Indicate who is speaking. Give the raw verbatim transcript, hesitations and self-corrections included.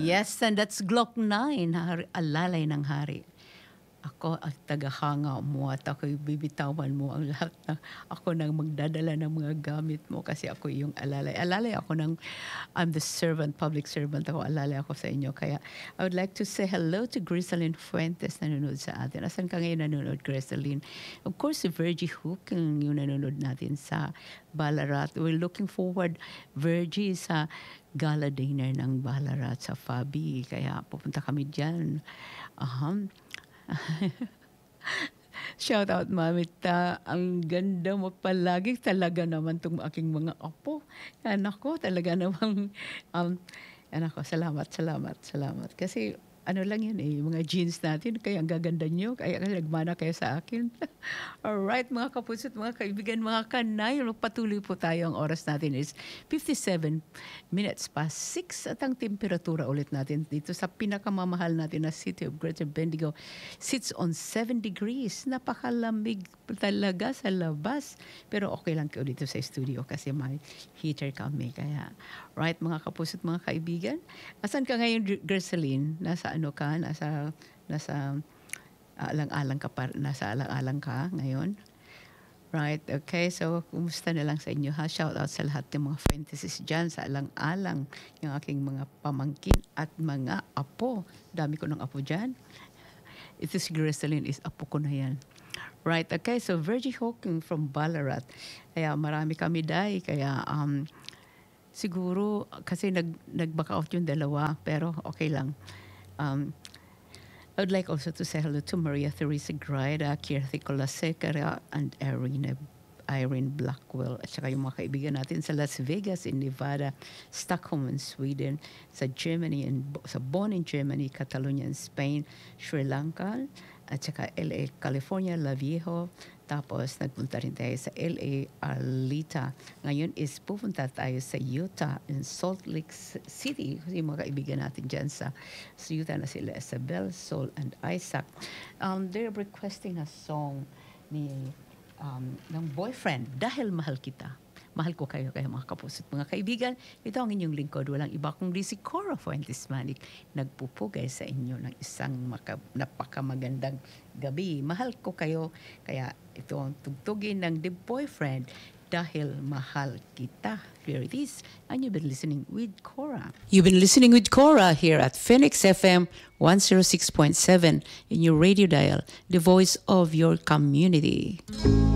Speaker 1: Yes, and that's Glock nine, hari, alalay ng hari. Ako ang tagahanga mo at ako'y bibitawan mo ang lahat na ako nang magdadala ng mga gamit mo kasi ako yung alalay. Alalay ako ng, I'm the servant, public servant ako, alalay ako sa inyo. Kaya I would like to say hello to Griselyn Fuentes na nanonood sa atin. Asan ka ngayon nanonood, Griselyn? Of course, si Virgie Hook yung nanonood natin sa Ballarat. We're looking forward, Virgie, sa gala dinner ng Ballarat sa Fabi. Kaya pupunta kami dyan. Aham. Shout out, Mamita. Ang ganda mo palagi. Talaga naman itong aking mga apo. Anak ko, talaga namang, um, anak ko, salamat, salamat, salamat. Kasi, ano lang yun eh, mga genes natin, kaya ang gaganda nyo, kaya nagmana kayo sa akin. Alright, mga kapuso't mga kaibigan, mga kanay, patuloy po tayo. Ang oras natin is fifty-seven minutes past six at ang temperatura ulit natin dito sa pinakamamahal natin na city of Greater Bendigo sits on seven degrees. Napakalamig talaga sa labas. Pero okay lang kayo dito sa studio kasi may heater kami. Kaya, right, mga kapuso't mga kaibigan, asan ka ngayon, Griselyn? Nasa ano ka? Nasa, nasa alang-alang ka pa, nasa alang-alang ka ngayon? Right, okay. So, kumusta na lang sa inyo ha? Shout out sa lahat ng mga Fuenteses dyan sa alang-alang, yung aking mga pamangkin at mga apo. Dami ko ng apo dyan. Ito si Griselyn is apo ko na yan. Right, okay. So, Virgie Hawking from Ballarat. Kaya marami kami dahi. Kaya, um, siguro, kasi nag, nag-back out yung dalawa, pero okay lang. Um, I would like also to say hello to Maria Theresa Graida, Kirthi Colasecara, and Irene, Irene Blackwell. At saka yung mga kaibigan natin sa Las Vegas in Nevada, Stockholm in Sweden, sa Germany, and sa Bonn in Germany, Catalonia in Spain, Sri Lanka, at saka L A, California, La Viejo. Tapos nagpunta rin tayo sa L A, Arleta. Ngayon is pupunta tayo sa Utah, in Salt Lake City. Kasi yung mga kaibigan natin dyan sa, sa Utah na sila, Isabel, Sol, and Isaac. Um, they're requesting a song ni um, ng Boyfriend, Dahil Mahal Kita. Mahal ko kayo, kayo mga kapuso't mga kaibigan. Ito ang inyong lingkod. Walang iba kundi si Cora Fuentes Manik. Nagpupugay sa inyo ng isang maka, napakamagandang gabi. Mahal ko kayo. Kaya ito ang tugtugin ng The Boyfriend. Dahil Mahal Kita. Here it is. And you've been listening with Cora. You've been listening with Cora here at Phoenix F M one oh six point seven in your radio dial. The voice of your community.